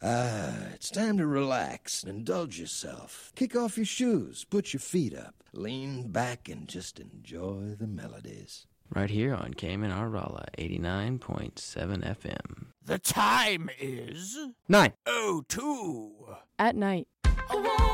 It's time to relax and indulge yourself. Kick off your shoes, put your feet up, lean back, and just enjoy the melodies. Right here on KMNR Raleigh, 89.7 FM. The time is 9:02 02. At night.